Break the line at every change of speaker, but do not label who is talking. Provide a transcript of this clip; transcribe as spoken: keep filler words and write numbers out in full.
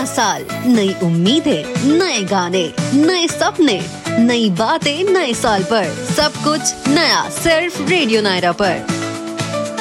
नया साल, नई उम्मीदें, नए गाने, नए सपने, नई बातें नए साल पर, सब कुछ नया सिर्फ रेडियो नायरा पर।